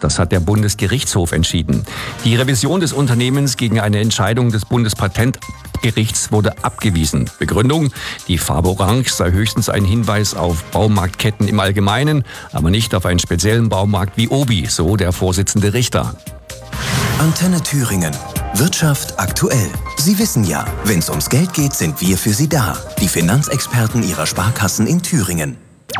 Das hat der Bundesgerichtshof entschieden. Die Revision des Unternehmens gegen eine Entscheidung des Bundespatentgerichts wurde abgewiesen. Begründung: Die Farbe Orange sei höchstens ein Hinweis auf Baumarktketten im Allgemeinen, aber nicht auf einen speziellen Baumarkt wie Obi, so der Vorsitzende Richter. Antenne Thüringen. Wirtschaft aktuell. Sie wissen ja, wenn es ums Geld geht, sind wir für Sie da. Die Finanzexperten Ihrer Sparkassen in Thüringen.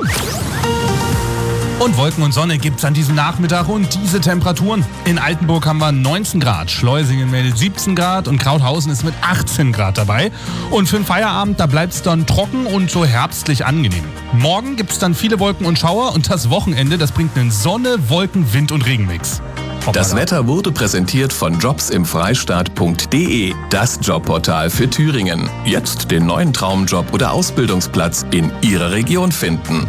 Und Wolken und Sonne gibt's an diesem Nachmittag und diese Temperaturen. In Altenburg haben wir 19 Grad, Schleusingen meldet 17 Grad und Krauthausen ist mit 18 Grad dabei. Und für den Feierabend, da bleibt's dann trocken und so herbstlich angenehm. Morgen gibt's dann viele Wolken und Schauer und das Wochenende, das bringt einen Sonne-, Wolken-, Wind- und Regenmix. Das Wetter wurde präsentiert von jobsimfreistaat.de, das Jobportal für Thüringen. Jetzt den neuen Traumjob oder Ausbildungsplatz in Ihrer Region finden.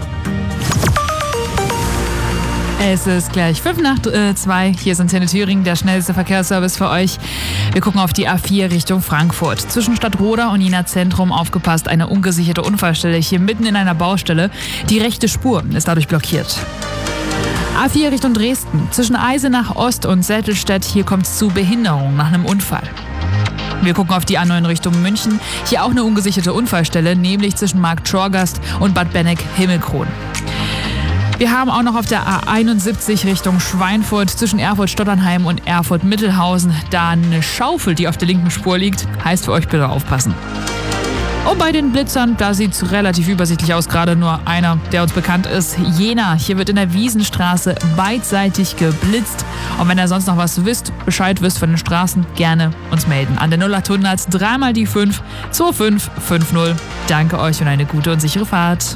Es ist gleich 2:05. Hier ist Antenne Thüringen, der schnellste Verkehrsservice für euch. Wir gucken auf die A4 Richtung Frankfurt. Zwischen Stadtroda und Jena Zentrum aufgepasst, eine ungesicherte Unfallstelle hier mitten in einer Baustelle. Die rechte Spur ist dadurch blockiert. A4 Richtung Dresden. Zwischen Eisenach Ost und Sättelstedt, hier kommt es zu Behinderung nach einem Unfall. Wir gucken auf die A9 Richtung München. Hier auch eine ungesicherte Unfallstelle, nämlich zwischen Markt-Schorgast und Bad Benneck-Himmelkron. Wir haben auch noch auf der A71 Richtung Schweinfurt zwischen Erfurt-Stotternheim und Erfurt-Mittelhausen da eine Schaufel, die auf der linken Spur liegt. Heißt für euch bitte aufpassen. Und bei den Blitzern, da sieht es relativ übersichtlich aus, gerade nur einer, der uns bekannt ist. Jena, hier wird in der Wiesenstraße beidseitig geblitzt. Und wenn ihr sonst noch was Bescheid wisst von den Straßen, gerne uns melden. An der 0800 3 die 5 2550. Danke euch und eine gute und sichere Fahrt.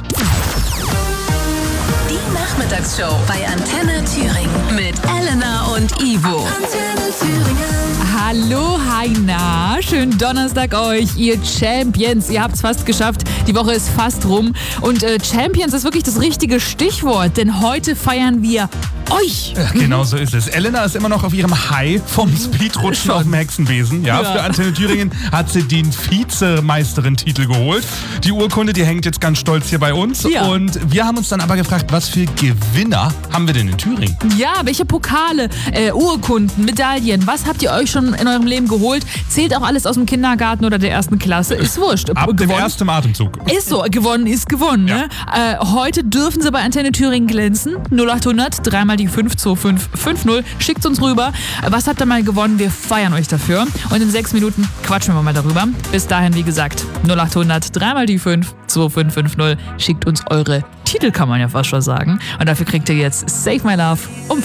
Die Nachmittagsshow bei Antenne Thüringen mit Elena und Ivo. Antenne Thüringen. Hallo, Heina. Schönen Donnerstag euch, ihr Champions. Ihr habt es fast geschafft. Die Woche ist fast rum. Und Champions ist wirklich das richtige Stichwort, denn heute feiern wir euch. Ja, genau so ist es. Elena ist immer noch auf ihrem High vom Speedrutschen auf dem Hexenbesen. Ja, für Antenne Thüringen hat sie den Vizemeisterin-Titel geholt. Die Urkunde, die hängt jetzt ganz stolz hier bei uns. Ja. Und wir haben uns dann aber gefragt, was für Gewinner haben wir denn in Thüringen? Ja, welche Pokale, Urkunden, Medaillen, was habt ihr euch schon in eurem Leben geholt? Zählt auch alles aus dem Kindergarten oder der ersten Klasse? Ist wurscht. Ab dem ersten Atemzug. Ist so, gewonnen ist gewonnen. Ja. Ne? Heute dürfen sie bei Antenne Thüringen glänzen. 0800 3 die 52550. Schickt uns rüber. Was habt ihr mal gewonnen? Wir feiern euch dafür. Und in 6 Minuten quatschen wir mal darüber. Bis dahin, wie gesagt, 0800 3 die 52550. Schickt uns eure Titel, kann man ja fast schon sagen. Und dafür kriegt ihr jetzt Save My Love um